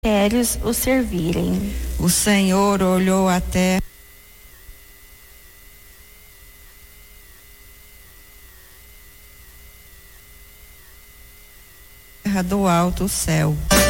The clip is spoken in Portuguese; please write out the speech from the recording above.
queres o servirem. O Senhor olhou a terra do alto céu.